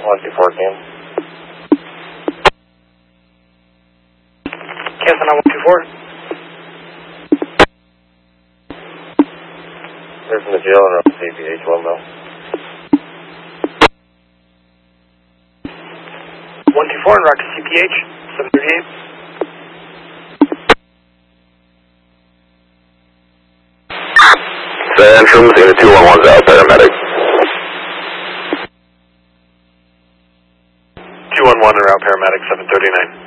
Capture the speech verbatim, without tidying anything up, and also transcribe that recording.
one two four cam. Cancel nine one two four. Here's from the jail and up C P H, well no. one two four and route to C P H, seven thirty-eight. Central, Zeta two one one's out, paramedic. two one one and route paramedic, seven thirty-nine.